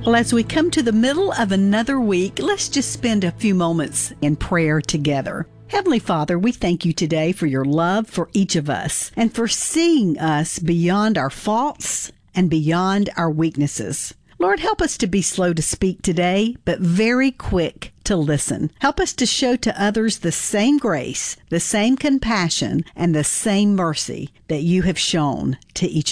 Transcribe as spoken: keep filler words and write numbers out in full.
Well, as we come to the middle of another week, let's just spend a few moments in prayer together. Heavenly Father, we thank you today for your love for each of us and for seeing us beyond our faults and beyond our weaknesses. Lord, help us to be slow to speak today, but very quick to listen. Help us to show to others the same grace, the same compassion, and the same mercy that you have shown to each